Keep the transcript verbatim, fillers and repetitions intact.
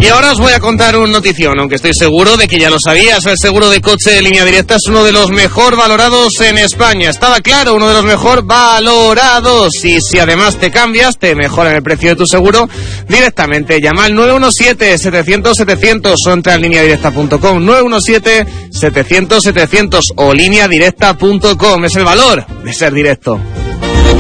Y ahora os voy a contar un notición, aunque estoy seguro de que ya lo sabías. El seguro de coche de Línea Directa es uno de los mejor valorados en España. Estaba claro, uno de los mejor valorados. Y si además te cambias, te mejoran el precio de tu seguro directamente. Llama al nueve uno siete, setecientos, setecientos o entra en línea directa punto com. nueve uno siete, setecientos, setecientos o línea directa punto com. Es el valor de ser directo.